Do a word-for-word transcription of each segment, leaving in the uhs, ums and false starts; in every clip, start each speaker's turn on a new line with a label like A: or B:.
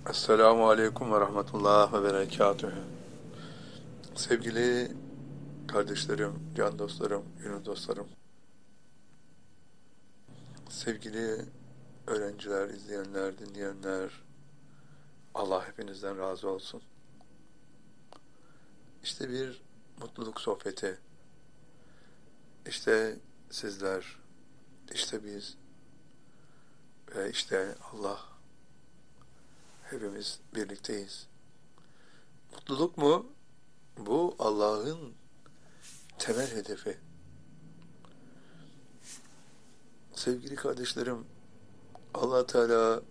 A: Esselamu Aleyküm ve Rahmetullah ve Berekatühü. Sevgili kardeşlerim, can dostlarım, gönül dostlarım, sevgili öğrenciler, izleyenler, dinleyenler, Allah hepinizden razı olsun. İşte bir mutluluk sohbeti, işte sizler, işte biz ve işte Allah, hepimiz birlikteyiz. Mutluluk mu? Bu Allah'ın temel hedefi. Sevgili kardeşlerim, Allah Teala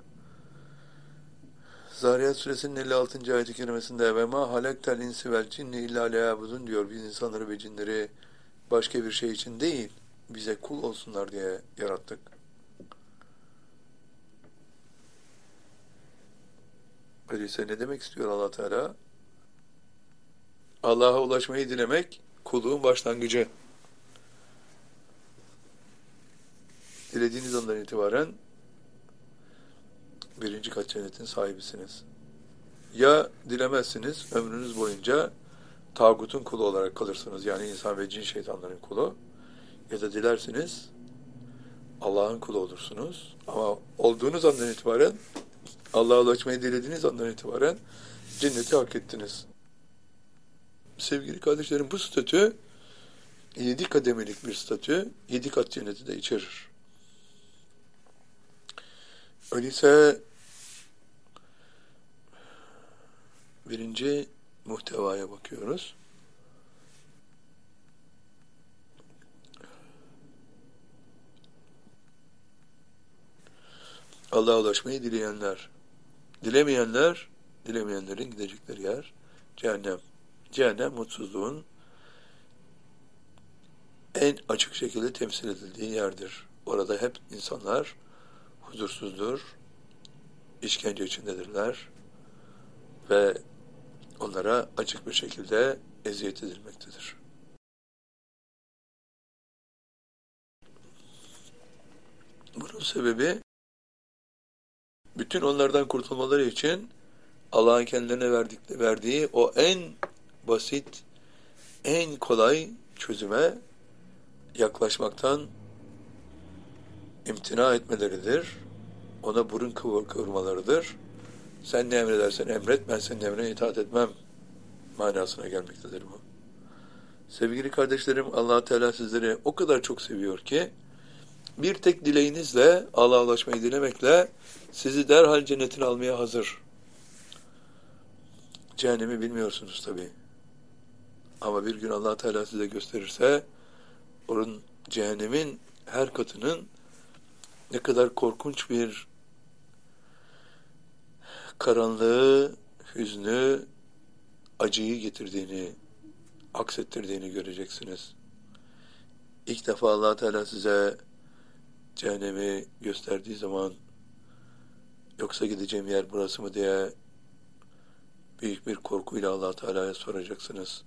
A: Zariyat Suresinin elli altıncı ayet-i kerimesinde ve ma halaktel insi vel cinni illa liyabudun diyor. Biz insanları ve cinleri başka bir şey için değil, bize kul olsunlar diye yarattık. Öyleyse ne demek istiyor Allah Teala? Allah'a ulaşmayı dilemek kulluğun başlangıcı. Dilediğiniz andan itibaren birinci kat cennetin sahibisiniz. Ya dilemezsiniz, ömrünüz boyunca tağutun kulu olarak kalırsınız. Yani insan ve cin şeytanların kulu. Ya da dilersiniz, Allah'ın kulu olursunuz. Ama olduğunuz andan itibaren, Allah'a ulaşmayı dilediğiniz andan itibaren cenneti hak ettiniz. Sevgili kardeşlerim, bu statü yedi kademelik bir statü, yedi kat cenneti de içerir. Öyleyse birinci muhtevaya bakıyoruz. Allah'a ulaşmayı dileyenler, dilemeyenler, dilemeyenlerin gidecekleri yer cehennem. Cehennem mutsuzluğun en açık şekilde temsil edildiği yerdir. Orada hep insanlar huzursuzdur, işkence içindedirler ve onlara açık bir şekilde eziyet edilmektedir. Bunun sebebi bütün onlardan kurtulmaları için Allah'ın kendilerine verdikleri, verdiği o en basit, en kolay çözüme yaklaşmaktan imtina etmeleridir. Ona burun kıvır kıvırmalarıdır. Sen ne emredersen emret, ben senin emrine itaat etmem manasına gelmektedir bu. Sevgili kardeşlerim, Allah Teala sizleri o kadar çok seviyor ki bir tek dileğinizle, Allah'a ulaşmayı dilemekle sizi derhal cennetine almaya hazır. Cehennemi bilmiyorsunuz tabii. Ama bir gün Allah Teala size gösterirse onun cehennemin her katının ne kadar korkunç bir karanlığı, hüznü, acıyı getirdiğini, aksettirdiğini göreceksiniz. İlk defa Allah Teala size cehennemi gösterdiği zaman yoksa gideceğim yer burası mı diye büyük bir korkuyla Allah Teala'ya soracaksınız.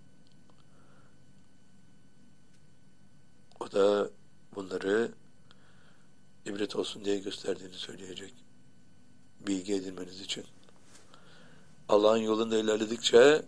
A: O da bunları ibret olsun diye gösterdiğini söyleyecek. Bilgi edinmeniz için. Allah'ın yolunda ilerledikçe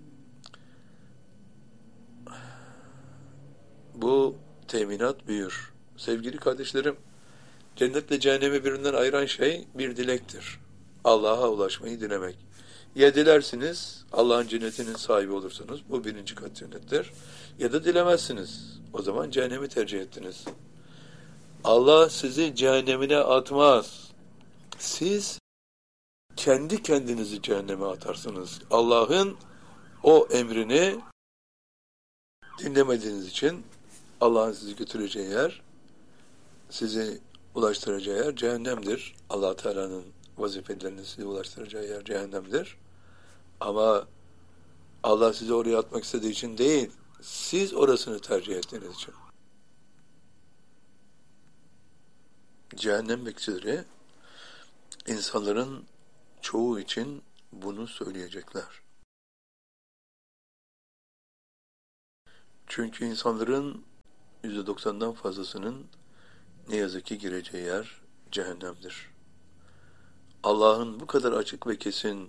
A: bu teminat büyür. Sevgili kardeşlerim, cennetle cehennemi birbirinden ayıran şey bir dilektir. Allah'a ulaşmayı dilemek. Ya dilersiniz, Allah'ın cennetinin sahibi olursunuz, bu birinci kat cennettir. Ya da dilemezsiniz, o zaman cehennemi tercih ettiniz. Allah sizi cehennemine atmaz. Siz kendi kendinizi cehenneme atarsınız. Allah'ın o emrini dinlemediğiniz için Allah'ın sizi götüreceği yer, sizi ulaştıracağı yer cehennemdir. Allah Teala'nın vazifelerini size ulaştıracağı yer cehennemdir. Ama Allah sizi oraya atmak istediği için değil, siz orasını tercih ettiğiniz için. Cehennem bekçileri insanların çoğu için bunu söyleyecekler. Çünkü insanların yüzde doksandan fazlasının ne yazık ki gireceği yer cehennemdir. Allah'ın bu kadar açık ve kesin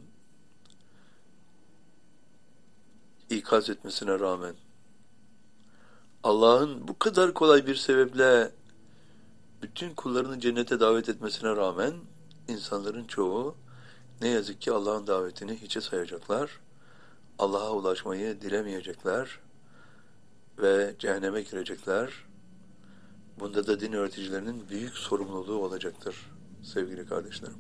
A: ikaz etmesine rağmen, Allah'ın bu kadar kolay bir sebeple bütün kullarını cennete davet etmesine rağmen insanların çoğu ne yazık ki Allah'ın davetini hiçe sayacaklar, Allah'a ulaşmayı dilemeyecekler ve cehenneme girecekler. Bunda da din öğreticilerinin büyük sorumluluğu olacaktır sevgili kardeşlerim.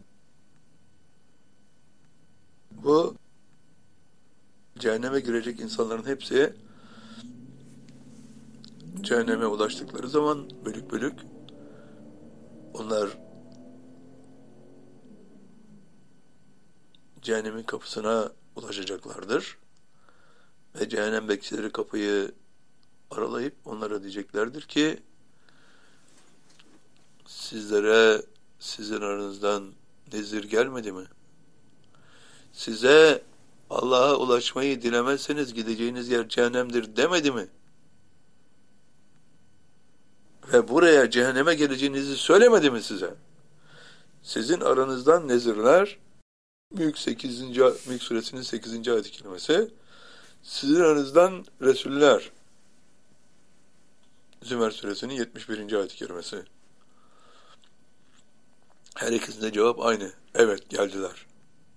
A: Bu cehenneme girecek insanların hepsi cehenneme ulaştıkları zaman bölük bölük onlar cehennemin kapısına ulaşacaklardır. Ve cehennem bekçileri kapıyı aralayıp onlara diyeceklerdir ki sizlere sizin aranızdan nezir gelmedi mi? Size Allah'a ulaşmayı dilemezseniz gideceğiniz yer cehennemdir demedi mi? Ve buraya cehenneme geleceğinizi söylemedi mi size? Sizin aranızdan nezirler, Mülk sekizinci. Mülk suresinin sekizinci ayet-i kerimesi, sizin aranızdan Resuller, Zümer suresinin yetmiş birinci ayet-i kerimesi. Her ikisinde cevap aynı. Evet, geldiler.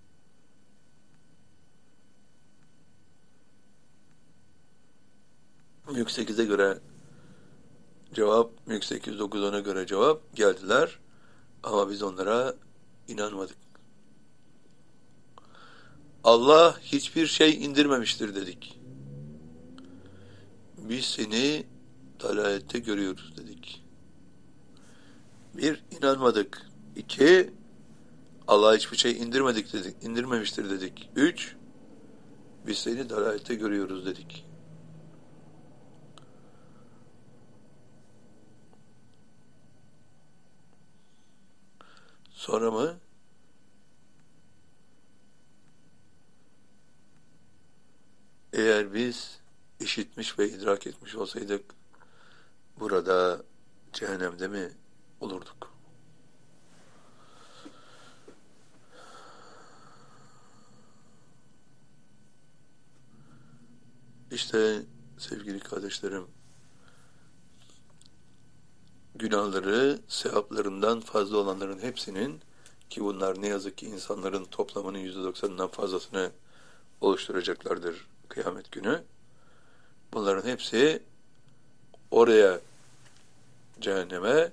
A: Mülk sekize göre cevap, Mülk sekiz dokuz ona göre cevap, geldiler ama biz onlara inanmadık. Allah hiçbir şey indirmemiştir dedik. Biz seni dalalette görüyoruz dedik. Bir, inanmadık. İki, Allah hiçbir şey indirmedik dedik, indirmemiştir dedik. Üç, biz seni dalalette görüyoruz dedik. Sonra mı? Eğer biz işitmiş ve idrak etmiş olsaydık burada cehennemde mi olurduk? İşte sevgili kardeşlerim, günahları sevaplarından fazla olanların hepsinin, ki bunlar ne yazık ki insanların toplamının yüzde doksanından fazlasını oluşturacaklardır kıyamet günü. Bunların hepsi oraya, cehenneme,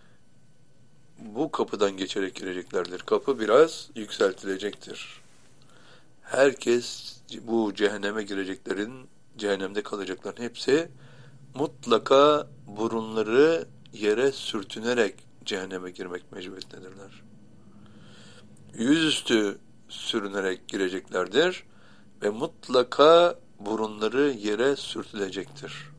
A: bu kapıdan geçerek gireceklerdir. Kapı biraz yükseltilecektir. Herkes, bu cehenneme gireceklerin, cehennemde kalacakların hepsi mutlaka burunları yere sürtünerek cehenneme girmek mecburiyetindedirler. Yüzüstü sürünerek gireceklerdir ve mutlaka burunları yere sürtülecektir.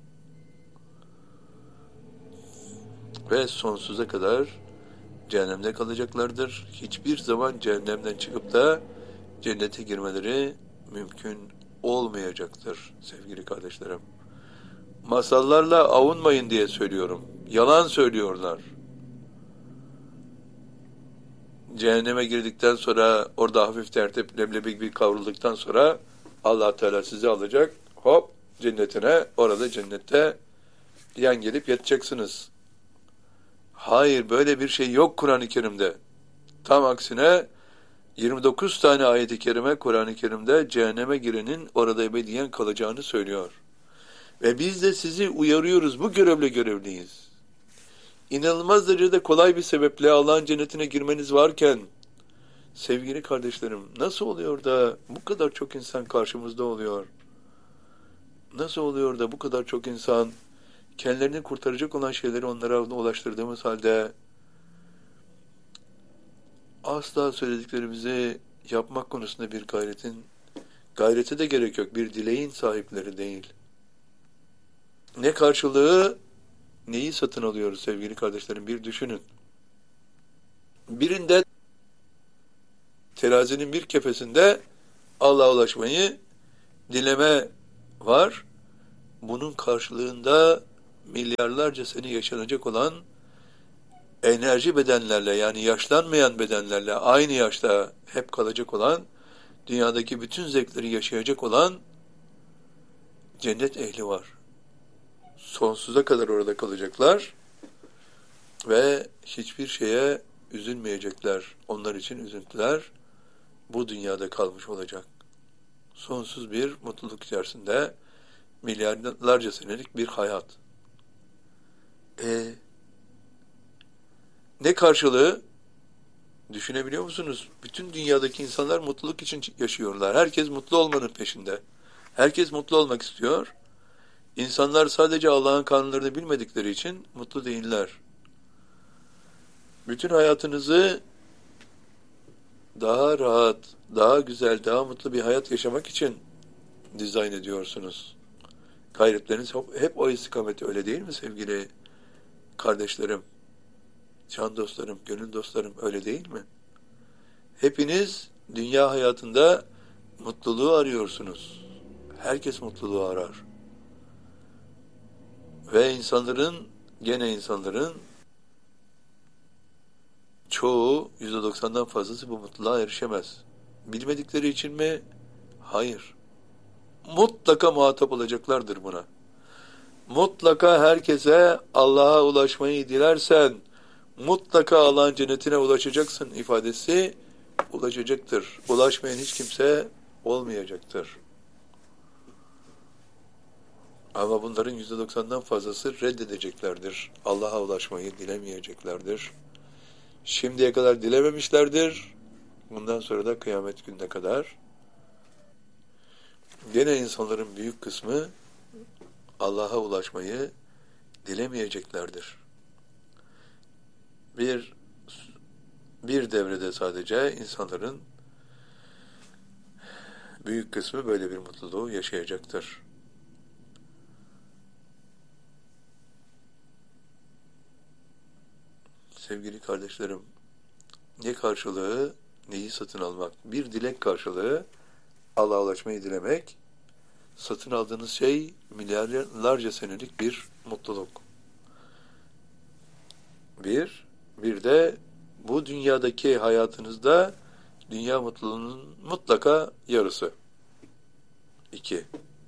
A: Ve sonsuza kadar cehennemde kalacaklardır. Hiçbir zaman cehennemden çıkıp da cennete girmeleri mümkün olmayacaktır sevgili kardeşlerim. Masallarla avunmayın diye söylüyorum. Yalan söylüyorlar. Cehenneme girdikten sonra, orada hafif tertip leblebi bir kavrulduktan sonra Allah Teala sizi alacak, hop cennetine, orada cennette yan gelip yatacaksınız. Hayır, böyle bir şey yok Kur'an-ı Kerim'de. Tam aksine yirmi dokuz tane ayet-i kerime Kur'an-ı Kerim'de cehenneme girenin orada ebediyen kalacağını söylüyor. Ve biz de sizi uyarıyoruz, bu görevle görevliyiz. İnanılmaz derecede kolay bir sebeple Allah'ın cennetine girmeniz varken, sevgili kardeşlerim, nasıl oluyor da bu kadar çok insan karşımızda oluyor? Nasıl oluyor da bu kadar çok insan kendilerini kurtaracak olan şeyleri onlara ulaştırdığımız halde asla söylediklerimizi yapmak konusunda bir gayretin, gayrete de gerek yok, bir dileğin sahipleri değil. Ne karşılığı, neyi satın alıyoruz sevgili kardeşlerim, bir düşünün. Birinde terazinin bir kefesinde Allah'a ulaşmayı dileme var. Bunun karşılığında milyarlarca sene yaşanacak olan enerji bedenlerle, yani yaşlanmayan bedenlerle aynı yaşta hep kalacak olan, dünyadaki bütün zevkleri yaşayacak olan cennet ehli var. Sonsuza kadar orada kalacaklar ve hiçbir şeye üzülmeyecekler. Onlar için üzüntüler bu dünyada kalmış olacak. Sonsuz bir mutluluk içerisinde milyarlarca senelik bir hayat. E, ne karşılığı? Düşünebiliyor musunuz? Bütün dünyadaki insanlar mutluluk için yaşıyorlar. Herkes mutlu olmanın peşinde. Herkes mutlu olmak istiyor. İnsanlar sadece Allah'ın kanunlarını bilmedikleri için mutlu değiller. Bütün hayatınızı daha rahat, daha güzel, daha mutlu bir hayat yaşamak için dizayn ediyorsunuz. Gayretleriniz hep o istikamette, öyle değil mi sevgili kardeşlerim, can dostlarım, gönül dostlarım, öyle değil mi? Hepiniz dünya hayatında mutluluğu arıyorsunuz. Herkes mutluluğu arar. Ve insanların, gene insanların çoğu, yüzde doksandan fazlası bu mutluluğa erişemez. Bilmedikleri için mi? Hayır. Mutlaka muhatap olacaklardır buna. Mutlaka herkese Allah'a ulaşmayı dilersen, mutlaka Allah'ın cennetine ulaşacaksın ifadesi ulaşacaktır. Ulaşmayan hiç kimse olmayacaktır. Ama bunların yüzde doksandan fazlası reddedeceklerdir. Allah'a ulaşmayı dilemeyeceklerdir. Şimdiye kadar dilememişlerdir. Bundan sonra da kıyamet gününe kadar. Gene insanların büyük kısmı Allah'a ulaşmayı dilemeyeceklerdir. Bir bir devrede sadece insanların büyük kısmı böyle bir mutluluğu yaşayacaktır. Sevgili kardeşlerim, ne karşılığı, neyi satın almak? Bir dilek karşılığı Allah'a ulaşmayı dilemek, satın aldığınız şey milyarlarca senelik bir mutluluk. Bir, bir de bu dünyadaki hayatınızda dünya mutluluğunun mutlaka yarısı. İki.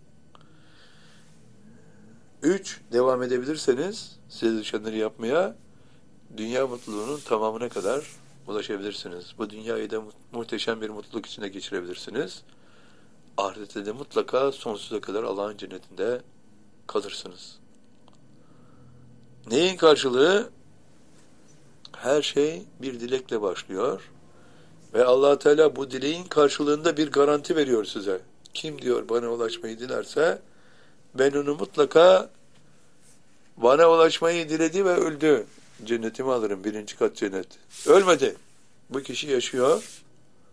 A: Üç, devam edebilirseniz size düşenleri yapmaya, dünya mutluluğunun tamamına kadar ulaşabilirsiniz. Bu dünyayı da muhteşem bir mutluluk içinde geçirebilirsiniz. Ahirette de mutlaka sonsuza kadar Allah'ın cennetinde kalırsınız. Neyin karşılığı? Her şey bir dilekle başlıyor. Ve Allah Teala bu dileğin karşılığında bir garanti veriyor size. Kim diyor bana ulaşmayı dilerse, ben onu mutlaka, bana ulaşmayı diledi ve öldü, cennetimi alırım, birinci kat cennet. Ölmedi. Bu kişi yaşıyor.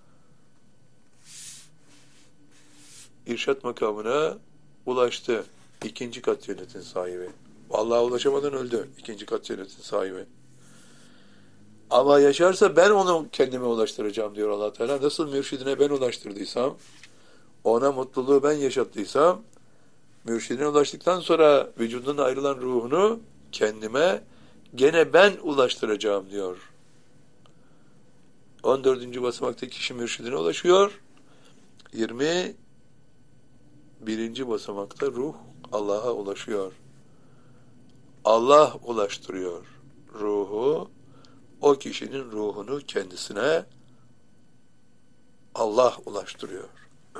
A: İrşad makamına ulaştı. İkinci kat cennetin sahibi. Allah'a ulaşamadan öldü. İkinci kat cennetin sahibi. Ama yaşarsa ben onu kendime ulaştıracağım diyor Allah Teala. Nasıl mürşidine ben ulaştırdıysam, ona mutluluğu ben yaşattıysam, mürşidine ulaştıktan sonra vücudundan ayrılan ruhunu kendime gene ben ulaştıracağım diyor. on dördüncü basamaktaki kişi mürşidine ulaşıyor. yirmi birinci basamakta ruh Allah'a ulaşıyor. Allah ulaştırıyor ruhu. O kişinin ruhunu kendisine Allah ulaştırıyor.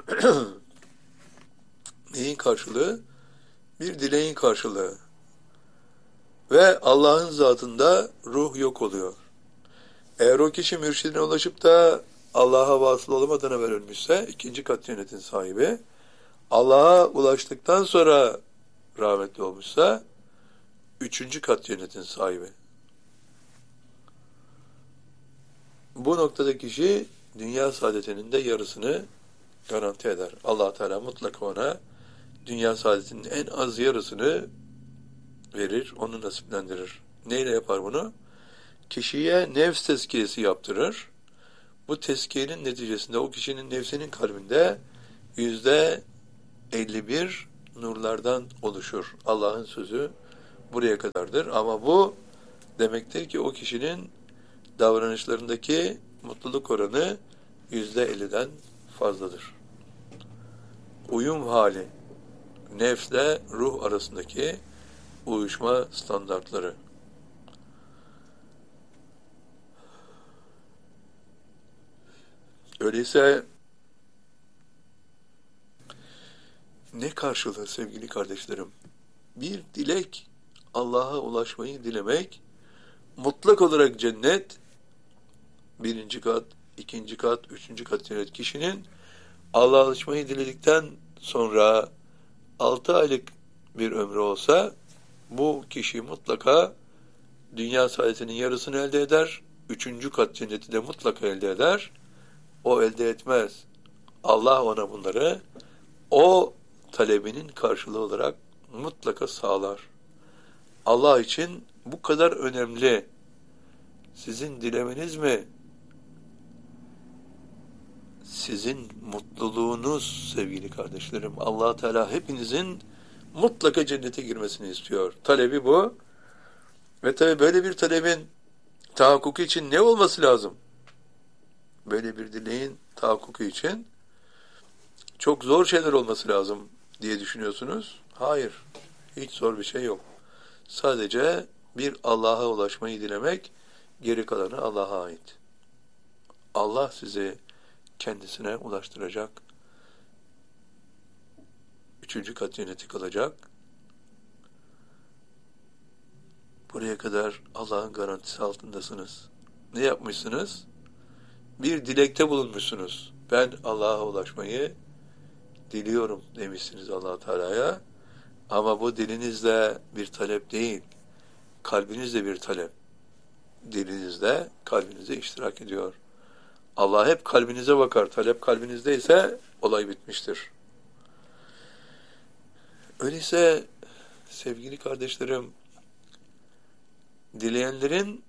A: Neyin karşılığı? Bir dileğin karşılığı. Ve Allah'ın zatında ruh yok oluyor. Eğer o kişi mürşidine ulaşıp da Allah'a vasıl olamadan evvel ölmüşse, ikinci kat cennetin sahibi, Allah'a ulaştıktan sonra rahmetli olmuşsa, üçüncü kat cennetin sahibi. Bu noktada kişi dünya saadetinin de yarısını garanti eder. Allah Teala mutlaka ona dünya saadetinin en az yarısını verir, onu nasiplendirir. Neyle yapar bunu? Kişiye nefs tezkiyesi yaptırır. Bu tezkiyenin neticesinde o kişinin nefsinin kalbinde yüzde elli bir nurlardan oluşur. Allah'ın sözü buraya kadardır. Ama bu demektir ki o kişinin davranışlarındaki mutluluk oranı yüzde elliden fazladır. Uyum hali, nefsle ruh arasındaki uyuşma standartları. Öyleyse ne karşılığı sevgili kardeşlerim? Bir dilek, Allah'a ulaşmayı dilemek, mutlak olarak cennet, birinci kat, ikinci kat, üçüncü kat cennet. Kişinin Allah'a ulaşmayı diledikten sonra altı aylık bir ömrü olsa, bu kişi mutlaka dünya saadetinin yarısını elde eder, üçüncü kat cenneti de mutlaka elde eder. O elde etmez. Allah ona bunları o talebinin karşılığı olarak mutlaka sağlar. Allah için bu kadar önemli. Sizin dilemeniz mi? Sizin mutluluğunuz sevgili kardeşlerim. Allah Teala hepinizin mutlaka cennete girmesini istiyor. Talebi bu. Ve tabi böyle bir talebin tahakkuku için ne olması lazım? Böyle bir dileğin tahakkuku için çok zor şeyler olması lazım diye düşünüyorsunuz. Hayır. Hiç zor bir şey yok. Sadece bir Allah'a ulaşmayı dilemek, geri kalanı Allah'a ait. Allah sizi kendisine ulaştıracak. Üçüncü kat cenneti kalacak. Buraya kadar Allah'ın garantisi altındasınız. Ne yapmışsınız? Bir dilekte bulunmuşsunuz. Ben Allah'a ulaşmayı diliyorum demişsiniz Allah Teala'ya. Ama bu dilinizle bir talep değil. Kalbinizle bir talep. Dilinizle kalbinize iştirak ediyor. Allah hep kalbinize bakar. Talep kalbinizdeyse olay bitmiştir. Öyleyse sevgili kardeşlerim, dileyenlerin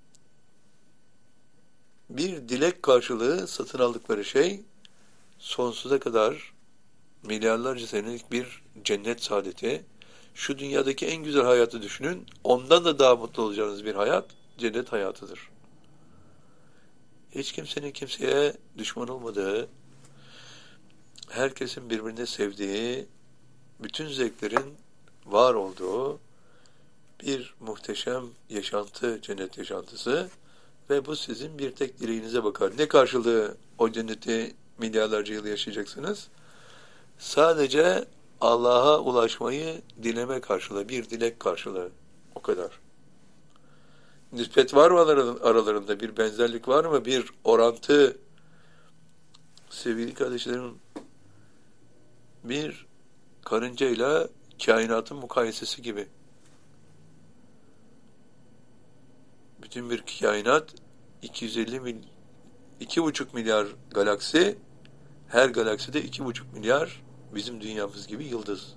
A: bir dilek karşılığı satın aldıkları şey sonsuza kadar milyarlarca senelik bir cennet saadeti. Şu dünyadaki en güzel hayatı düşünün. Ondan da daha mutlu olacağınız bir hayat cennet hayatıdır. Hiç kimsenin kimseye düşman olmadığı, herkesin birbirini sevdiği, bütün zevklerin var olduğu bir muhteşem yaşantı, cennet yaşantısı ve bu sizin bir tek dileğinize bakar. Ne karşılığı o cenneti milyarlarca yıl yaşayacaksınız? Sadece Allah'a ulaşmayı dileme karşılığı, bir dilek karşılığı. O kadar. Nispet var mı aralarında? Bir benzerlik var mı? Bir orantı? Sevgili kardeşlerim, bir karıncayla kainatın mukayesesi gibi. Bütün bir kainat iki yüz elli mil, iki buçuk milyar galaksi, her galakside iki buçuk milyar bizim dünyamız gibi yıldız.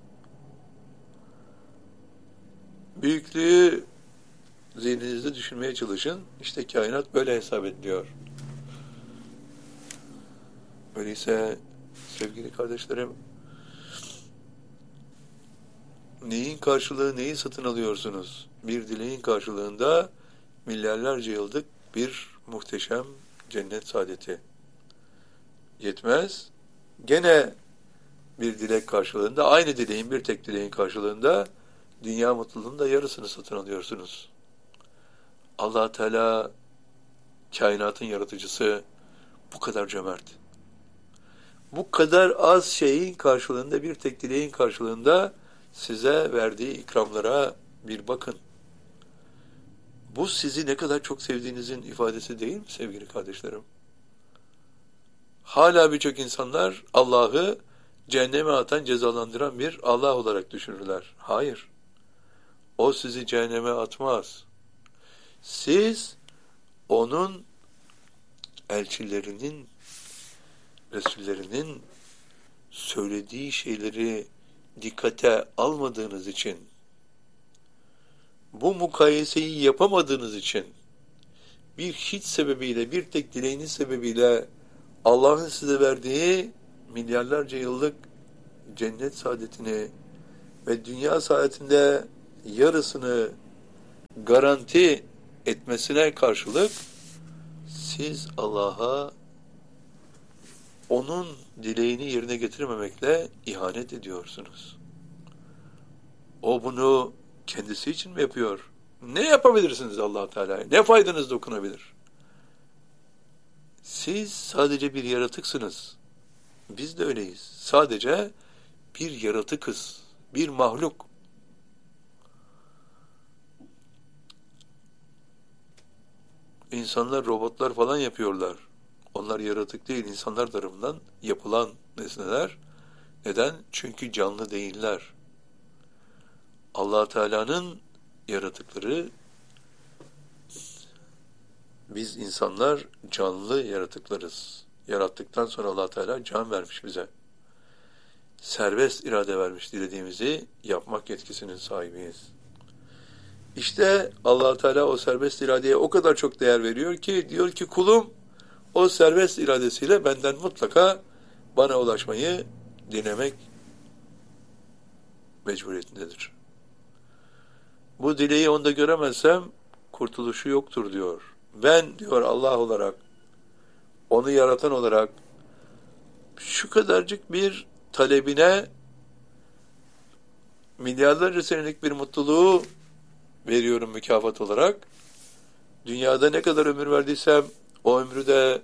A: Büyüklüğü zihninizde düşünmeye çalışın. İşte kainat böyle hesap ediliyor. Öyleyse sevgili kardeşlerim, neyin karşılığı, neyi satın alıyorsunuz? Bir dileğin karşılığında milyarlarca yıllık bir muhteşem cennet saadeti. Yetmez. Gene bir dilek karşılığında, aynı dileğin, bir tek dileğin karşılığında dünya mutluluğunun da yarısını satın alıyorsunuz. Allah Teala, kainatın yaratıcısı, bu kadar cömert. Bu kadar az şeyin karşılığında, bir tek dileğin karşılığında size verdiği ikramlara bir bakın. Bu sizi ne kadar çok sevdiğinizin ifadesi değil mi sevgili kardeşlerim? Hala birçok insanlar Allah'ı cehenneme atan, cezalandıran bir Allah olarak düşünürler. Hayır. O sizi cehenneme atmaz. Siz onun elçilerinin, Resullerinin söylediği şeyleri dikkate almadığınız için, bu mukayeseyi yapamadığınız için, bir hiç sebebiyle, bir tek dileğiniz sebebiyle Allah'ın size verdiği milyarlarca yıllık cennet saadetini ve dünya saadetinde yarısını garanti etmesine karşılık siz Allah'a onun dileğini yerine getirmemekle ihanet ediyorsunuz. O bunu kendisi için mi yapıyor? Ne yapabilirsiniz Allah Teala'ya? Ne faydanız dokunabilir? Siz sadece bir yaratıksınız. Biz de öyleyiz. Sadece bir yaratıkız. Bir mahluk. İnsanlar robotlar falan yapıyorlar. Onlar yaratık değil, insanlar tarafından yapılan nesneler. Neden? Çünkü canlı değiller. Allah Teala'nın yaratıkları, biz insanlar canlı yaratıklarız. Yarattıktan sonra Allah Teala can vermiş bize. Serbest irade vermiş, dilediğimizi yapmak yetkisinin sahibiyiz. İşte Allah Teala o serbest iradeye o kadar çok değer veriyor ki diyor ki kulum o serbest iradesiyle benden mutlaka bana ulaşmayı dilemek mecburiyetindedir. Bu dileği onda göremezsem kurtuluşu yoktur diyor. Ben diyor Allah olarak, onu yaratan olarak şu kadarcık bir talebine milyarlarca senelik bir mutluluğu veriyorum mükafat olarak. Dünyada ne kadar ömür verdiysem o ömrü de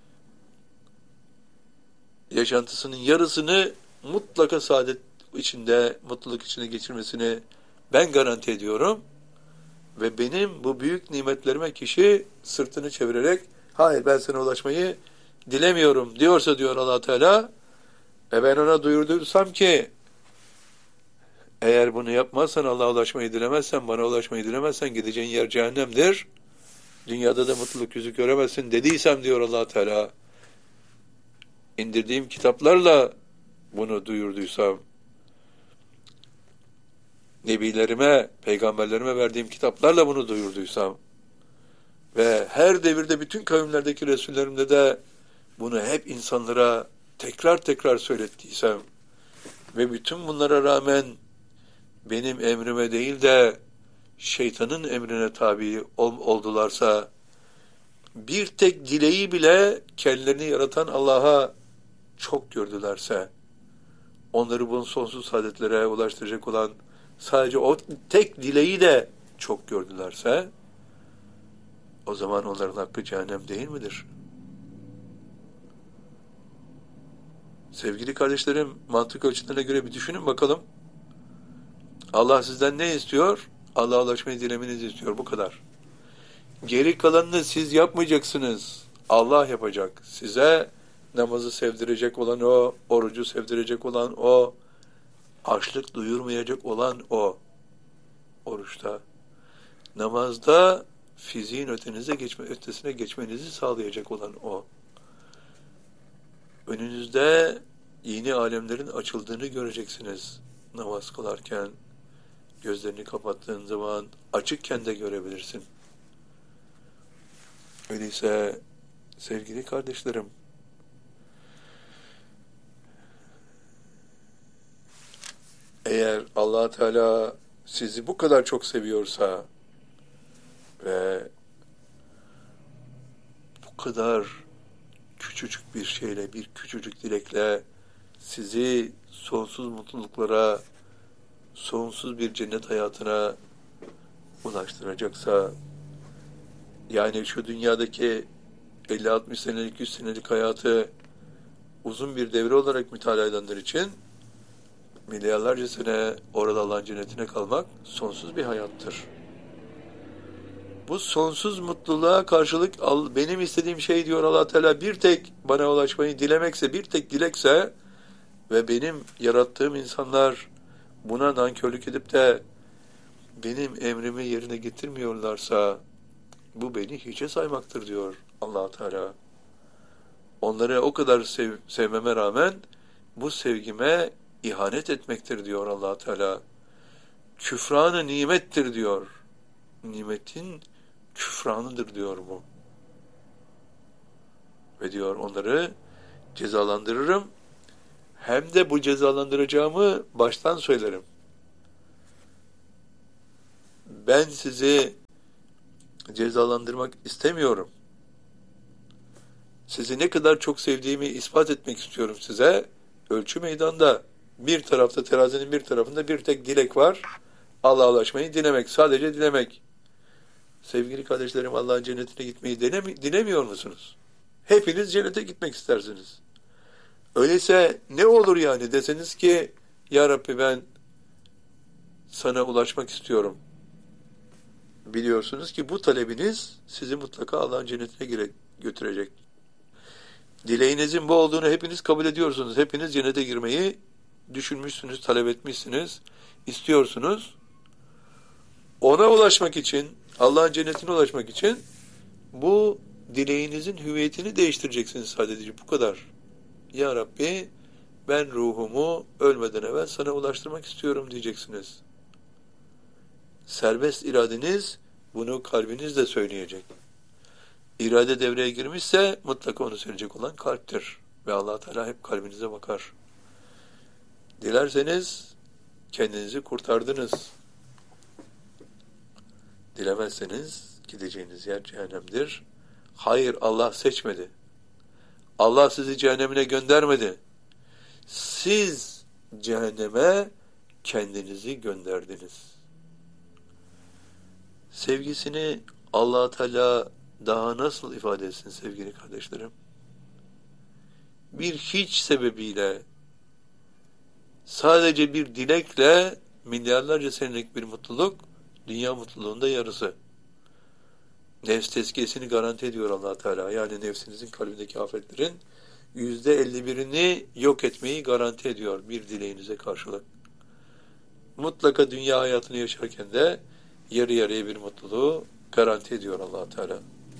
A: yaşantısının yarısını mutlaka saadet içinde, mutluluk içinde geçirmesini ben garanti ediyorum. Ve benim bu büyük nimetlerime kişi sırtını çevirerek hayır ben sana ulaşmayı dilemiyorum diyorsa diyor Allah Teala, e ben ona duyurduysam ki eğer bunu yapmazsan Allah'a ulaşmayı dilemezsen, bana ulaşmayı dilemezsen gideceğin yer cehennemdir. Dünyada da mutluluk yüzü göremezsin dediysem diyor Allah Teala, indirdiğim kitaplarla bunu duyurduysam, nebilerime, peygamberlerime verdiğim kitaplarla bunu duyurduysam ve her devirde bütün kavimlerdeki Resullerimde de bunu hep insanlara tekrar tekrar söylettiysem ve bütün bunlara rağmen benim emrime değil de şeytanın emrine tabi ol, oldularsa, bir tek dileği bile kendilerini yaratan Allah'a çok gördülerse, onları bunun sonsuz saadetlere ulaştıracak olan sadece o tek dileği de çok gördülerse, o zaman onların hakkı cehennem değil midir? Sevgili kardeşlerim, mantık ölçülerine göre bir düşünün bakalım. Allah sizden ne istiyor? Allah'a ulaşmayı dilemenizi istiyor. Bu kadar. Geri kalanını siz yapmayacaksınız. Allah yapacak. Size namazı sevdirecek olan o, orucu sevdirecek olan o, açlık duyurmayacak olan o. Oruçta. Namazda fiziğin ötenize geçme, ötesine geçmenizi sağlayacak olan o. Önünüzde yeni alemlerin açıldığını göreceksiniz namaz kılarken. Gözlerini kapattığın zaman açıkken de görebilirsin. Öyleyse sevgili kardeşlerim, eğer Allah Teala sizi bu kadar çok seviyorsa ve bu kadar küçücük bir şeyle, bir küçücük dilekle sizi sonsuz mutluluklara, sonsuz bir cennet hayatına ulaştıracaksa, yani şu dünyadaki elli altmış senelik, yüz senelik hayatı uzun bir devre olarak mütalaa edenler için milyarlarca sene orada Allah'ın cennetine kalmak sonsuz bir hayattır. Bu sonsuz mutluluğa karşılık benim istediğim şey diyor Allah Teala, bir tek bana ulaşmayı dilemekse, bir tek dilekse ve benim yarattığım insanlar buna nankörlük edip de benim emrimi yerine getirmiyorlarsa bu beni hiçe saymaktır diyor Allah Teala. Onları o kadar sev, sevmeme rağmen bu sevgime ihanet etmektir diyor Allah Teala. Küfranı nimettir diyor. Nimetin küfranıdır diyor bu. Ve diyor onları cezalandırırım. Hem de bu cezalandıracağımı baştan söylerim. Ben sizi cezalandırmak istemiyorum. Sizi ne kadar çok sevdiğimi ispat etmek istiyorum size. Ölçü meydanda. Bir tarafta, terazinin bir tarafında bir tek dilek var. Allah'a ulaşmayı dilemek. Sadece dilemek. Sevgili kardeşlerim, Allah'ın cennetine gitmeyi denemi, dilemiyor musunuz? Hepiniz cennete gitmek istersiniz. Öyleyse ne olur yani deseniz ki Ya Rabbi ben sana ulaşmak istiyorum. Biliyorsunuz ki bu talebiniz sizi mutlaka Allah'ın cennetine gire, götürecek. Dileğinizin bu olduğunu hepiniz kabul ediyorsunuz. Hepiniz cennete girmeyi düşünmüşsünüz, talep etmişsiniz, istiyorsunuz. Ona ulaşmak için, Allah'ın cennetine ulaşmak için bu dileğinizin hüviyetini değiştireceksiniz sadece. Bu kadar. Ya Rabbi ben ruhumu ölmeden evvel sana ulaştırmak istiyorum diyeceksiniz. Serbest iradeniz bunu kalbinizle söyleyecek. İrade devreye girmişse mutlaka onu söyleyecek olan kalptir. Ve Allah Teala hep kalbinize bakar. Dilerseniz kendinizi kurtardınız. Dilemezseniz gideceğiniz yer cehennemdir. Hayır, Allah seçmedi. Allah sizi cehennemine göndermedi. Siz cehenneme kendinizi gönderdiniz. Sevgisini Allah Teala daha nasıl ifade etsin sevgili kardeşlerim? Bir hiç sebebiyle, sadece bir dilekle milyarlarca senelik bir mutluluk, dünya mutluluğunda yarısı. Nefs tezkiyesini garanti ediyor Allah Teala. Yani nefsinizin kalbindeki afetlerin yüzde elli birini yok etmeyi garanti ediyor bir dileğinize karşılık. Mutlaka dünya hayatını yaşarken de yarı yarıya bir mutluluğu garanti ediyor Allah Teala.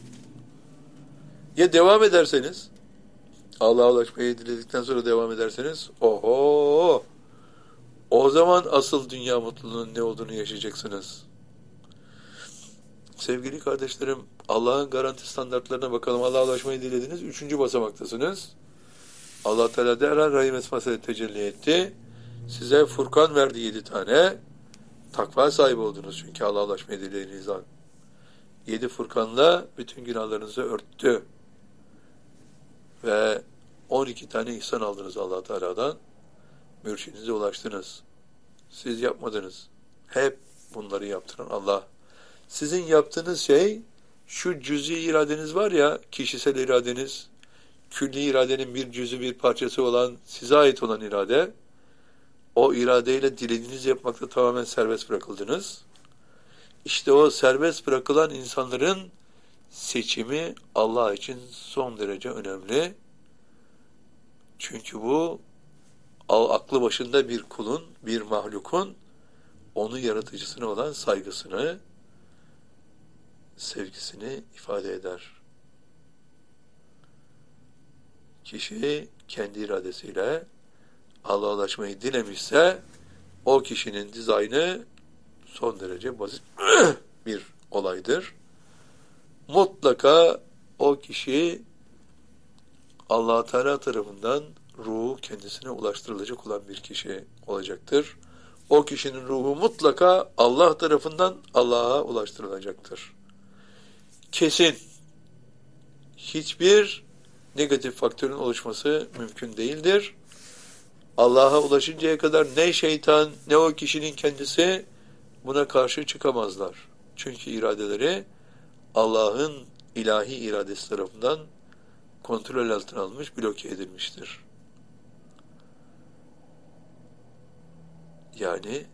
A: Ya devam ederseniz, Allah'a ulaşmayı diledikten sonra devam ederseniz, oho, o zaman asıl dünya mutluluğunun ne olduğunu yaşayacaksınız. Sevgili kardeşlerim, Allah'ın garanti standartlarına bakalım. Allah'a ulaşmayı dilediniz. Üçüncü basamaktasınız. Allah Teala derhal Rahim Esması'ya tecelli etti. Size Furkan verdi yedi tane. Takva sahibi oldunuz çünkü Allah'a ulaşmayı dilediğiniz an. Yedi Furkan'la bütün günahlarınızı örttü. Ve on iki tane ihsan aldınız Allah Teala'dan. Mürşidinize ulaştınız. Siz yapmadınız. Hep bunları yaptıran Allah. Sizin yaptığınız şey, şu cüz'i iradeniz var ya, kişisel iradeniz, külli iradenin bir cüz'ü bir parçası olan, size ait olan irade, o iradeyle dilediğinizi yapmakta tamamen serbest bırakıldınız. İşte o serbest bırakılan insanların seçimi Allah için son derece önemli. Çünkü bu, aklı başında bir kulun, bir mahlukun, onu yaratıcısına olan saygısını, sevgisini ifade eder. Kişi kendi iradesiyle Allah'a ulaşmayı dilemişse o kişinin dizaynı son derece basit bir olaydır. Mutlaka o kişi Allah Teala tarafından ruhu kendisine ulaştırılacak olan bir kişi olacaktır. O kişinin ruhu mutlaka Allah tarafından Allah'a ulaştırılacaktır. Kesin. Hiçbir negatif faktörün oluşması mümkün değildir. Allah'a ulaşıncaya kadar ne şeytan ne o kişinin kendisi buna karşı çıkamazlar. Çünkü iradeleri Allah'ın ilahi iradesi tarafından kontrol altına alınmış, bloke edilmiştir. Yani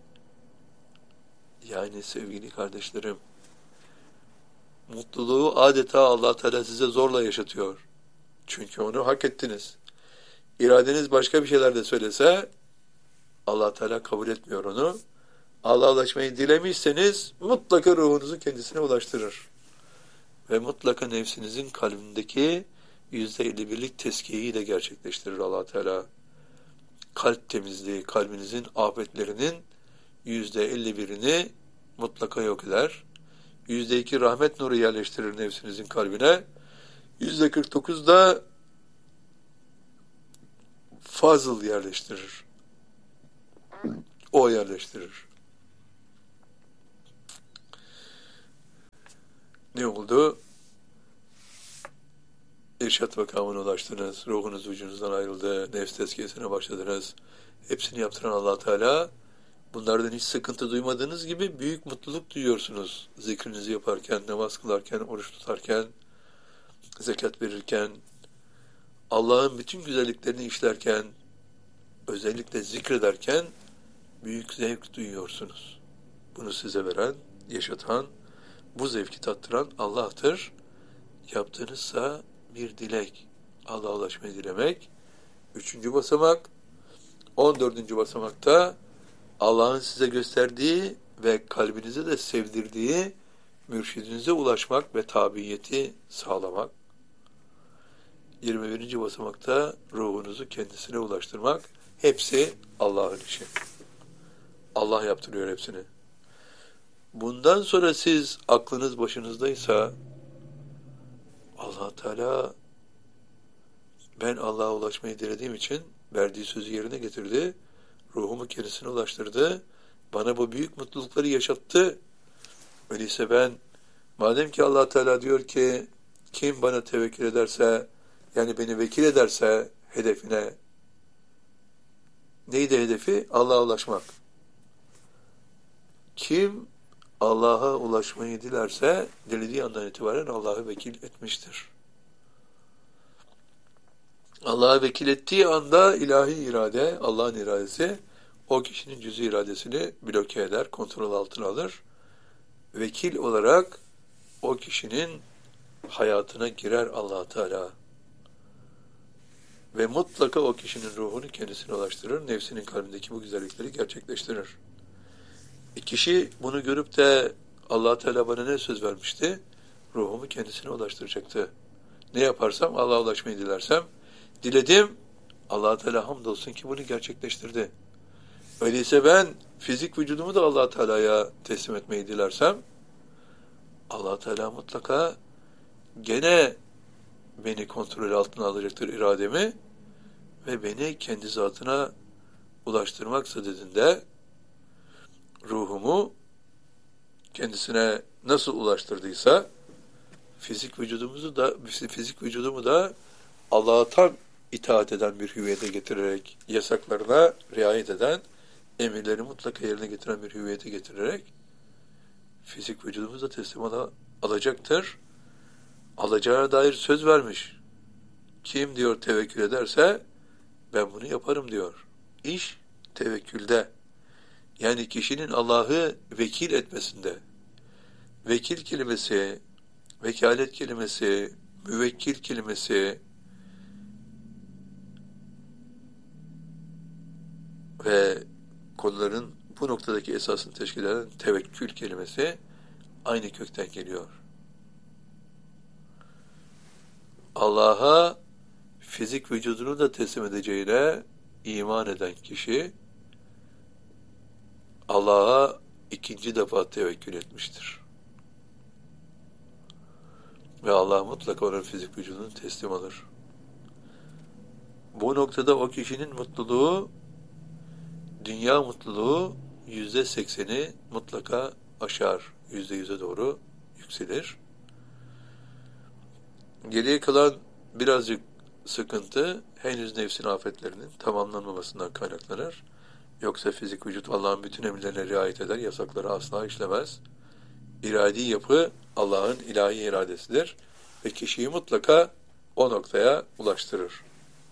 A: yani sevgili kardeşlerim, mutluluğu adeta Allah Teala size zorla yaşatıyor. Çünkü onu hak ettiniz. İradeniz başka bir şeyler de söylese Allah Teala kabul etmiyor onu. Allah'a ulaşmayı dilemişseniz mutlaka ruhunuzu kendisine ulaştırır. Ve mutlaka nefsinizin kalbindeki yüzde elli birlik teskiyeyi de gerçekleştirir Allah Teala. Kalp temizliği, kalbinizin afetlerinin yüzde elli birini mutlaka yok eder. Yüzde iki rahmet nuru yerleştirir nefsinizin kalbine. Yüzde kırk dokuz da fazıl yerleştirir. O yerleştirir. Ne oldu? İrşad makamına ulaştınız. Ruhunuz vücudunuzdan ayrıldı. Nefs tezkiyesine başladınız. Hepsini yaptıran Allah Teala, bunlardan hiç sıkıntı duymadığınız gibi büyük mutluluk duyuyorsunuz. Zikrinizi yaparken, namaz kılarken, oruç tutarken, zekat verirken, Allah'ın bütün güzelliklerini işlerken, özellikle zikrederken büyük zevk duyuyorsunuz. Bunu size veren, yaşatan, bu zevki tattıran Allah'tır. Yaptığınızsa bir dilek, Allah'a ulaşmayı dilemek. Üçüncü basamak, on dördüncü basamakta Allah'ın size gösterdiği ve kalbinize de sevdirdiği mürşidinize ulaşmak ve tabiyeti sağlamak. yirmi birinci basamakta ruhunuzu kendisine ulaştırmak. Hepsi Allah'ın işi. Allah yaptırıyor hepsini. Bundan sonra siz aklınız başınızdaysa Allah Teala, ben Allah'a ulaşmayı dilediğim için verdiği sözü yerine getirdi. Ruhumu kendisine ulaştırdı. Bana bu büyük mutlulukları yaşattı. Öyleyse ben, madem ki Allah Teala diyor ki kim bana tevekkül ederse, yani beni vekil ederse hedefine, neydi hedefi? Allah'a ulaşmak. Kim Allah'a ulaşmayı dilerse dilediği andan itibaren Allah'ı vekil etmiştir. Allah'a vekil ettiği anda ilahi irade, Allah'ın iradesi o kişinin cüz-i iradesini bloke eder, kontrol altına alır. Vekil olarak o kişinin hayatına girer Allah Teala. Ve mutlaka o kişinin ruhunu kendisine ulaştırır, nefsinin kalbindeki bu güzellikleri gerçekleştirir. E kişi bunu görüp de Allah Teala bana ne söz vermişti? Ruhumu kendisine ulaştıracaktı. Ne yaparsam, Allah'a ulaşmayı dilersem, diledim, Allah Teala hamdolsun ki bunu gerçekleştirdi. Öyleyse ben fizik vücudumu da Allah Teala'ya teslim etmeyi dilersem, Allah Teala mutlaka gene beni kontrol altına alacaktır, irademi, ve beni kendi zatına ulaştırmak sadedinde ruhumu kendisine nasıl ulaştırdıysa fizik vücudumuzu da fizik vücudumu da Allah'a tam itaat eden bir hüviyete getirerek, yasaklarına riayet eden, emirleri mutlaka yerine getiren bir hüviyete getirerek fizik vücudumuzu da teslim ala, alacaktır. Alacağına dair söz vermiş. Kim diyor tevekkül ederse ben bunu yaparım diyor. İş tevekkülde. Yani kişinin Allah'ı vekil etmesinde. Vekil kelimesi, vekalet kelimesi, müvekkil kelimesi ve konuların bu noktadaki esasını teşkil eden tevekkül kelimesi aynı kökten geliyor. Allah'a fizik vücudunu da teslim edeceğine iman eden kişi Allah'a ikinci defa tevekkül etmiştir. Ve Allah mutlaka onun fizik vücudunu teslim alır. Bu noktada o kişinin mutluluğu, dünya mutluluğu yüzde sekseni mutlaka aşar, yüzde yüze doğru yükselir. Geriye kalan birazcık sıkıntı henüz nefsin afetlerinin tamamlanmamasından kaynaklanır. Yoksa fizik vücut Allah'ın bütün emirlerine riayet eder, yasakları asla işlemez. İradi yapı Allah'ın ilahi iradesidir ve kişiyi mutlaka o noktaya ulaştırır.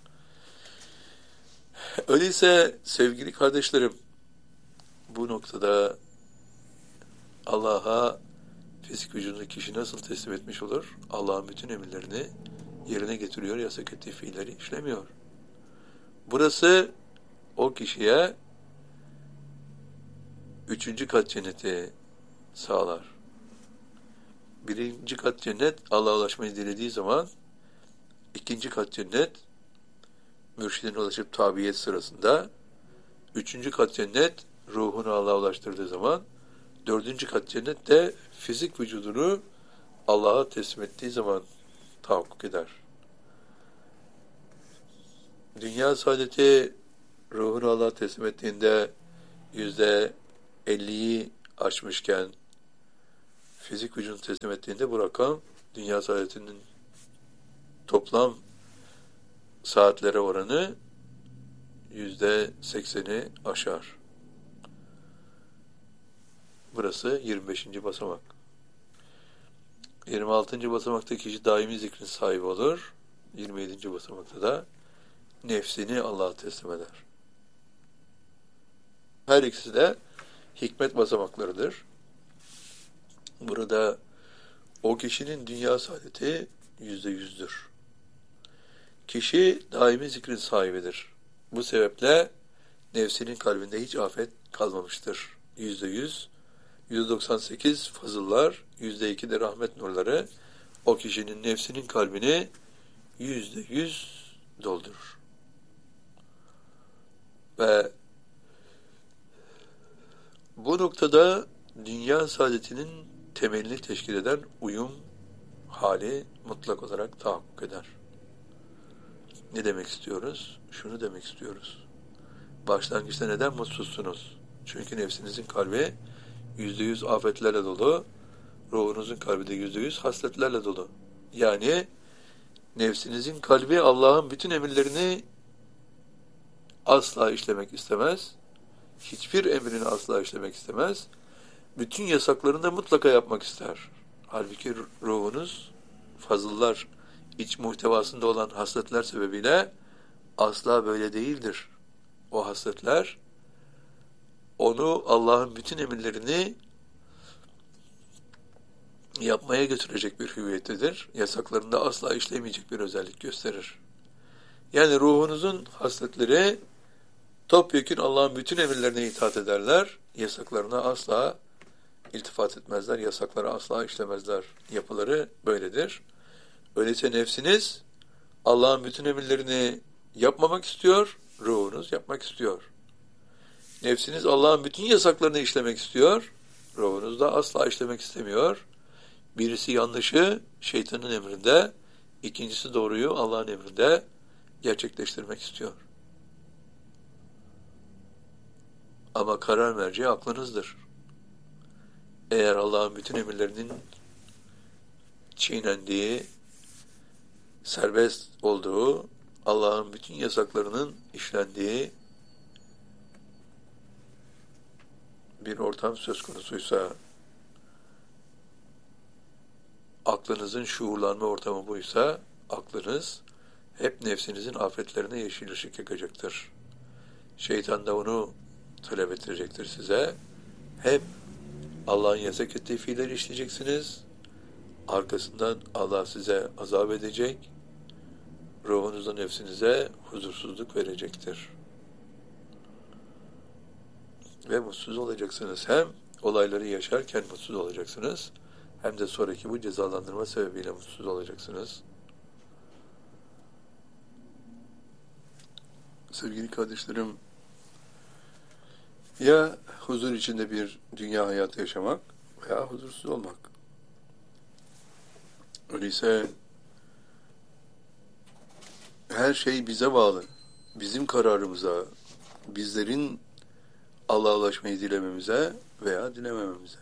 A: Öyleyse sevgili kardeşlerim, bu noktada Allah'a fizik vücudunu kişi nasıl teslim etmiş olur? Allah'ın bütün emirlerini yerine getiriyor, yasak ettiği fiilleri işlemiyor. Burası o kişiye üçüncü kat cenneti sağlar. Birinci kat cennet Allah'a ulaşmayı dilediği zaman, ikinci kat cennet mürşidine ulaşıp tabiyet sırasında, üçüncü kat cennet ruhunu Allah'a ulaştırdığı zaman, dördüncü kat cennet de fizik vücudunu Allah'a teslim ettiği zaman tahakkuk eder. Dünya saadeti ruhunu Allah'a teslim ettiğinde yüzde elliyi aşmışken, fizik vücudunu teslim ettiğinde bu rakam dünya saadetinin toplam saatlere oranı yüzde sekseni aşar. Burası yirmi beşinci basamak. yirmi altıncı basamakta kişi daimi zikrin sahibi olur. yirmi yedinci basamakta da nefsini Allah'a teslim eder. Her ikisi de hikmet basamaklarıdır. Burada o kişinin dünya saadeti yüzde yüzdür. Kişi daimi zikrin sahibidir. Bu sebeple nefsinin kalbinde hiç afet kalmamıştır. Yüzde yüz, yüzde doksan sekiz fazıllar, yüzde iki de rahmet nurları o kişinin nefsinin kalbini yüzde yüz doldurur. Ve bu noktada dünya saadetinin temelini teşkil eden uyum hali mutlak olarak tahakkuk eder. Ne demek istiyoruz? Şunu demek istiyoruz. Başlangıçta neden mutsuzsunuz? Çünkü nefsinizin kalbi yüzde yüz afetlerle dolu, ruhunuzun kalbi de yüzde yüz hasletlerle dolu. Yani nefsinizin kalbi Allah'ın bütün emirlerini asla işlemek istemez. Hiçbir emrini asla işlemek istemez. Bütün yasaklarını da mutlaka yapmak ister. Halbuki ruhunuz fazıllar, iç muhtevasında olan hasletler sebebiyle asla böyle değildir. O hasletler onu Allah'ın bütün emirlerini yapmaya götürecek bir hüviyettedir. Yasaklarında asla işlemeyecek bir özellik gösterir. Yani ruhunuzun hasletleri topyekün Allah'ın bütün emirlerine itaat ederler. Yasaklarına asla iltifat etmezler. Yasakları asla işlemezler. Yapıları böyledir. Öyleyse nefsiniz Allah'ın bütün emirlerini yapmamak istiyor, ruhunuz yapmak istiyor. Nefsiniz Allah'ın bütün yasaklarını işlemek istiyor, ruhunuz da asla işlemek istemiyor. Birisi yanlışı şeytanın emrinde, ikincisi doğruyu Allah'ın emrinde gerçekleştirmek istiyor. Ama karar merci aklınızdır. Eğer Allah'ın bütün emirlerinin çiğnendiği, serbest olduğu, Allah'ın bütün yasaklarının işlendiği bir ortam söz konusuysa, aklınızın şuurlanma ortamı buysa, aklınız hep nefsinizin afetlerine yeşil ışık yakacaktır. Şeytan da onu talep ettirecektir size. Hep Allah'ın yasak ettiği fiilleri işleyeceksiniz. Arkasından Allah size azap edecek. Ruhunuzda nefsinize huzursuzluk verecektir. Ve mutsuz olacaksınız. Hem olayları yaşarken mutsuz olacaksınız, hem de sonraki bu cezalandırma sebebiyle mutsuz olacaksınız. Sevgili kardeşlerim, ya huzur içinde bir dünya hayatı yaşamak veya huzursuz olmak. Öyleyse her şey bize bağlı. Bizim kararımıza, bizlerin Allah'a ulaşmayı dilememize veya dilemememize.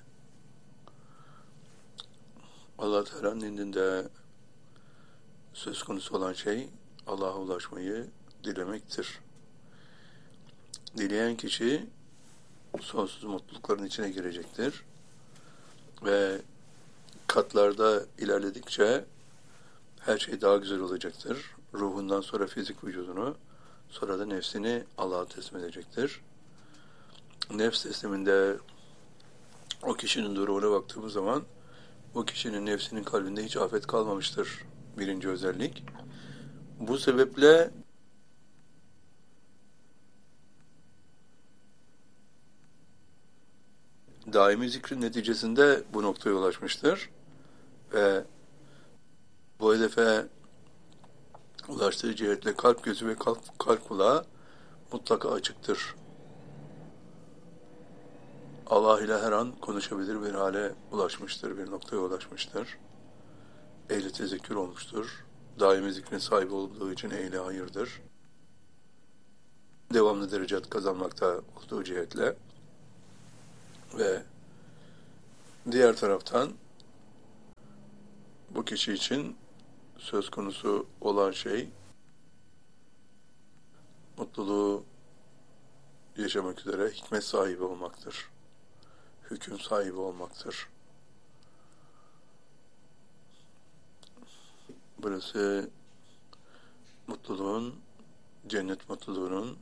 A: Allah Teala'nın indinde söz konusu olan şey Allah'a ulaşmayı dilemektir. Dileyen kişi sonsuz mutlulukların içine girecektir. Ve katlarda ilerledikçe her şey daha güzel olacaktır. Ruhundan sonra fizik vücudunu, sonra da nefsini Allah'a teslim edecektir. Nefs tesliminde o kişinin durumuna baktığımız zaman o kişinin nefsinin kalbinde hiç afet kalmamıştır. Birinci özellik. Bu sebeple daimi zikrin neticesinde bu noktaya ulaşmıştır. Ve bu hedefe ulaştığı cihetle kalp gözü ve kalp, kalp kulağı mutlaka açıktır. Allah ile her an konuşabilir bir hale ulaşmıştır, bir noktaya ulaşmıştır. Ehli tezekkür olmuştur. Daimi zikrin sahibi olduğu için ehli hayırdır. Devamlı derecat kazanmakta olduğu cihetle ve diğer taraftan Bu kişi için söz konusu olan şey mutluluğu yaşamak üzere hikmet sahibi olmaktır. Hüküm sahibi olmaktır. Burası mutluluğun, cennet mutluluğunun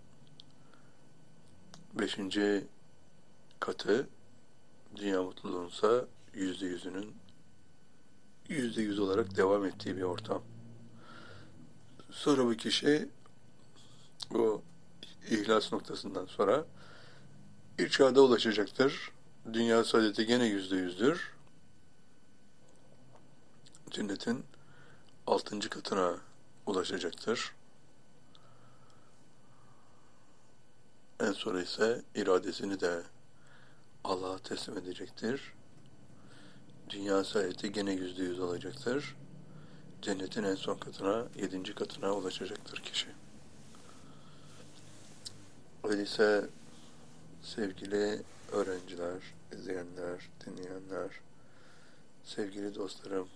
A: beşinci katı, dünya mutluluğunsa yüzde yüzünün yüzde yüz olarak devam ettiği bir ortam. Sonra bu kişi bu ihlas noktasından sonra irşada ulaşacaktır. Dünya saadeti gene yüzde yüzdür. Cennetin altıncı katına ulaşacaktır. En sonra ise iradesini de Allah'a teslim edecektir. Dünya saadeti gene yüzde yüz olacaktır. Cennetin en son katına, yedinci katına ulaşacaktır kişi. Öyleyse sevgili öğrenciler, izleyenler, dinleyenler, sevgili dostlarım,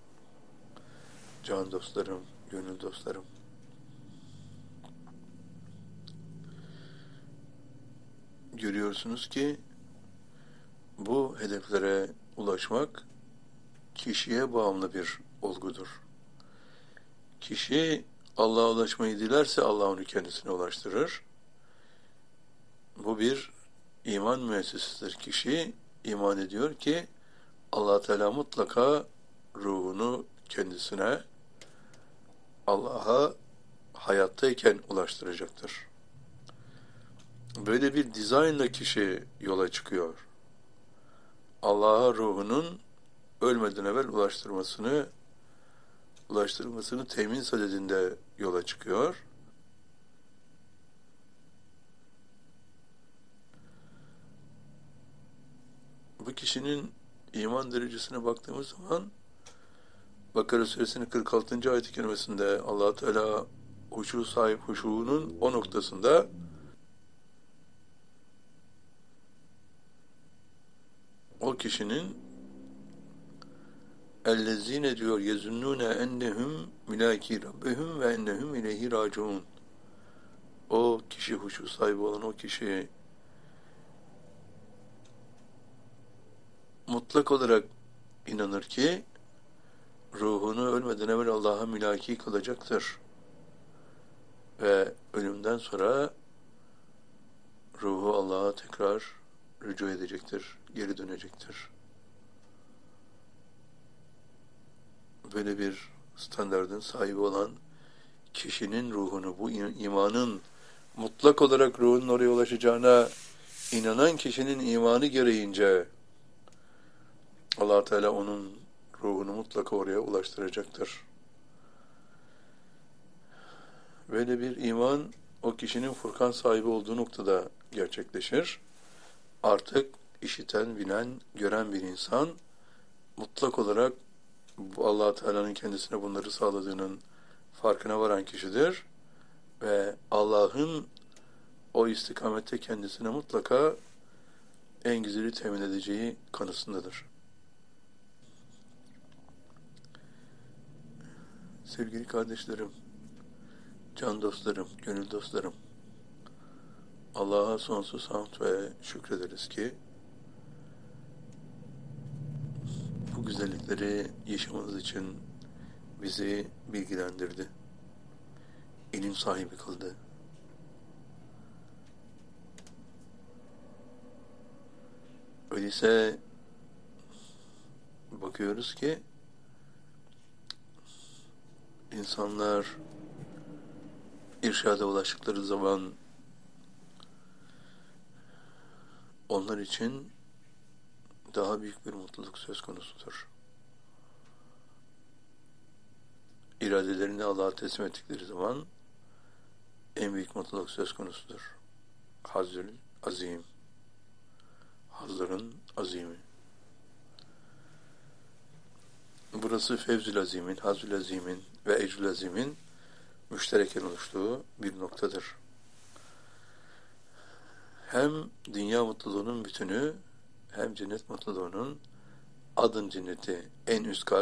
A: can dostlarım, gönül dostlarım, görüyorsunuz ki bu hedeflere ulaşmak kişiye bağımlı bir olgudur. Kişi Allah'a ulaşmayı dilerse Allah onu kendisine ulaştırır. Bu bir iman müessesesidir. Kişi iman ediyor ki Allah Teala mutlaka ruhunu kendisine, Allah'a hayattayken ulaştıracaktır. Böyle bir dizaynla kişi yola çıkıyor. Allah'a ruhunun ölmeden evvel ulaştırmasını, ulaştırmasını temin sadedinde yola çıkıyor. Bu kişinin iman derecesine baktığımız zaman Bakara Suresinin kırk altıncı ayet-i kerimesinde Allah Teala huşu sahip huşuğunun o noktasında o kişinin ellezine diyor yezunnune ennehum milaki rabbihum ve ennehum ileyhi raciun. O kişi, huşu sahibi olan o kişi mutlak olarak inanır ki ruhunu ölmeden evvel Allah'a mülaki kılacaktır. Ve ölümden sonra ruhu Allah'a tekrar rücu edecektir, geri dönecektir. Böyle bir standardın sahibi olan kişinin ruhunu, bu imanın mutlak olarak ruhunun oraya ulaşacağına inanan kişinin imanı gereğince Allah Teala onun ruhunu mutlaka oraya ulaştıracaktır. Böyle bir iman o kişinin Furkan sahibi olduğu noktada gerçekleşir. Artık işiten, bilen, gören bir insan mutlak olarak Allah Teala'nın kendisine bunları sağladığının farkına varan kişidir ve Allah'ın o istikamette kendisine mutlaka en güzeli temin edeceği kanısındadır. Sevgili kardeşlerim, can dostlarım, gönül dostlarım, Allah'a sonsuz hamd ve şükrederiz ki bu güzellikleri yaşamamız için bizi bilgilendirdi, ilim sahibi kıldı. Öyleyse bakıyoruz ki insanlar irşada ulaştıkları zaman onlar için daha büyük bir mutluluk söz konusudur. İradelerini Allah'a teslim ettikleri zaman en büyük mutluluk söz konusudur. Hazzül azim. Hazların azimi. Burası Fevzül Azim'in, Hazül Azim'in ve Ecrül Azim'in müştereken oluştuğu bir noktadır. Hem dünya mutluluğunun bütünü hem cennet mutluluğunun adın cenneti en üst kat